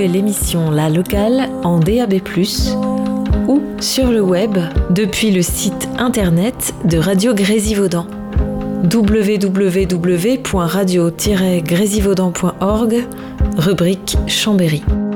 retrouver l'émission La Locale en DAB+, ou sur le web depuis le site internet de Radio Grésivaudan, www.radio-grésivaudan.org, rubrique Chambéry.